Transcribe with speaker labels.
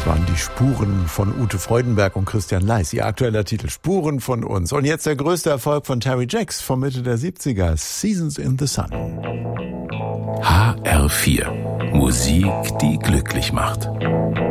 Speaker 1: waren die Spuren von Ute Freudenberg und Christian Leis. Ihr aktueller Titel, Spuren von uns. Und jetzt der größte Erfolg von Terry Jacks von Mitte der 70er, Seasons in the Sun.
Speaker 2: HR4. Musik, die glücklich macht.